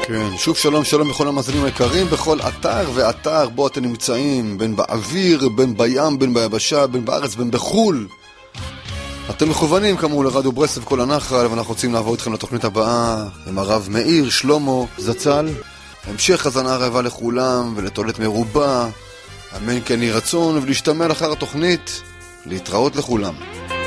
כן, שוב שלום לכל המאזינים היקרים בכל אתר ואתר בו אתם נמצאים, בין באוויר, בין בים, בין ביבשה, בין בארץ, בין בחול. אתם מכוונים כאמור לרדיו ברסלב כל הנחל, ואנחנו רוצים לעבור איתכם לתוכנית הבאה עם הרב מאיר שלמה זצ"ל. המשך הזנה רעבה לכולם ולתועלת מרובה, אמן כן יהי רצון, ולהשתמע לאחר התוכנית. להתראות לכולם.